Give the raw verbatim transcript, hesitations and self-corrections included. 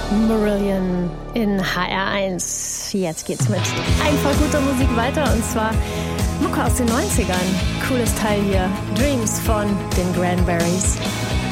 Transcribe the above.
Marillion in H R eins. Jetzt geht's mit einfach guter Musik weiter und zwar Mucke aus den neunzigern. Cooles Teil hier. Dreams von den Cranberries.